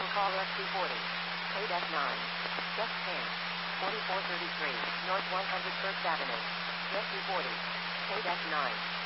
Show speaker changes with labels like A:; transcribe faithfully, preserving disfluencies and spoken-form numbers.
A: Cancel call S two forty. Code F nine. Just scan. forty-four thirty-three, North one hundred first Avenue. S two forty. Code F nine.